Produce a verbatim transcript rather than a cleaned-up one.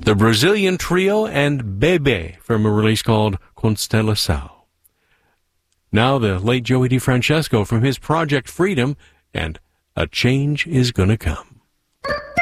The Brazilian Trio and Bebe from a release called Constelação. Now the late Joey DeFrancesco from his Project Freedom and A Change Is Gonna Come.